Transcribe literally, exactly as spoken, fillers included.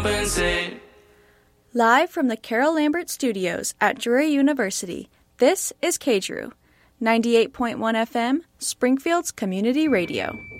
compensate. Live from the Carol Lambert Studios at Drury University, this is K D R U, ninety-eight point one F M, Springfield's Community Radio.